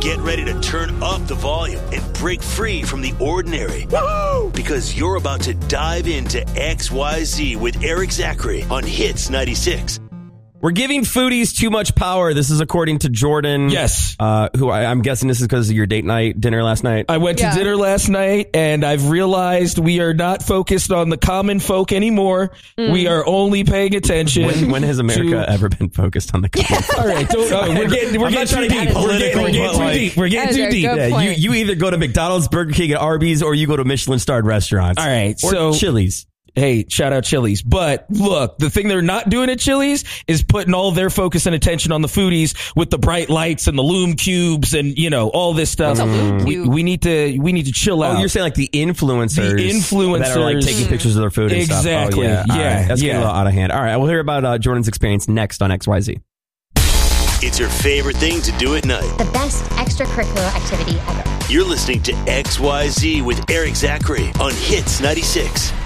Get ready to turn up the volume and break free from the ordinary. Woo-hoo! Because you're about to dive into XYZ with Eric Zachary on Hits 96. We're giving foodies too much power. This is according to Jordan. Yes. Who I'm guessing this is because of your dinner last night. I went to dinner last night, and I've realized we are not focused on the common folk anymore. We are only paying attention. When has America ever been focused on the common folk? All right, we're getting too deep. We're getting too deep. Yeah, you either go to McDonald's, Burger King, and Arby's, or you go to Michelin-starred restaurants. All right, or so Chili's. Hey, shout out Chili's. But look, the thing they're not doing at Chili's is putting all their focus and attention on the foodies with the bright lights and the Lume cubes and, all this stuff. We need to chill out. Oh, you're saying like the influencers. That are like taking pictures of their food and stuff. Exactly. Oh, yeah. Right. That's getting a little out of hand. All right. We'll hear about Jordan's experience next on XYZ. It's your favorite thing to do at night. The best extracurricular activity ever. You're listening to XYZ with Eric Zachary on Hits 96.